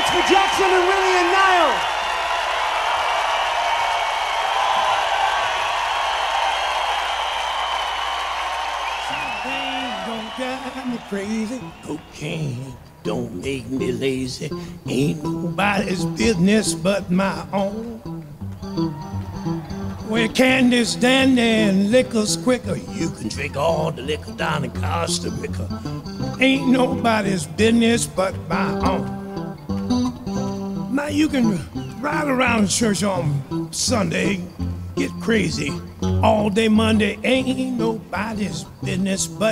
for Jackson and Willie and Niall. Things don't drive me crazy. Cocaine don't make me lazy. Ain't nobody's business but my own. Where candy's dandy and liquor's quicker, you can drink all the liquor down in Costa Rica. Ain't nobody's business but my own. Now you can ride around church on Sunday, get crazy all day Monday. Ain't nobody's business but